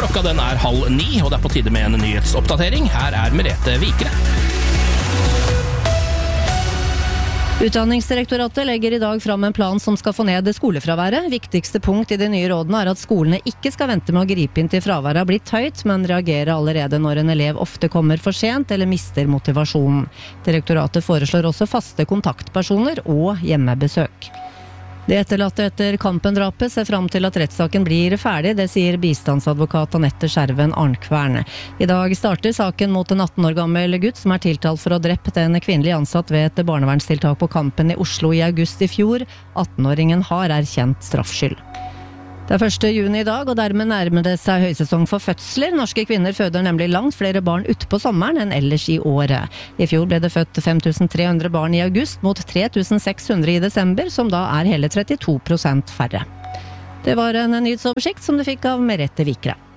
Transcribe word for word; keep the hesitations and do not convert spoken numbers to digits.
Klokka den er halv ni, og det er på tide med en nyhetsoppdatering. Her er Merete Vikre. Utdanningsdirektoratet legger i dag fram en plan som skal få ned skolefraværet. Viktigste punkt i de nye rådene er at skolene ikke skal vente med å gripe inn til fraværet har blitt høyt, men reagere allerede når en elev ofte kommer for sent eller mister motivasjonen. Direktoratet foreslår også faste kontaktpersoner og hjemmebesøk. Det etterlatte etter Kampen-drapet ser fram til at rettssaken blir ferdig, det sier bistandsadvokat Anette Skjerven Arnkvern. I dag starter saken mot en atten år gammel gutt som er tiltalt for å ha drept en kvinnelig ansatt ved et barnevernstiltak på Kampen i Oslo i august i fjor. atten-åringen har erkjent straffskyld. Det er første juni i dag, og dermed nærmer det seg høysesong for fødsler. Norske kvinner føder nemlig langt flere barn ute på sommeren enn ellers i året. I fjor ble det født fem tusen tre hundre barn i august mot tre tusen seks hundre i desember, som da er hele trettito prosent færre. Det var en nyhetsoversikt som du fikk av Merete Vikre.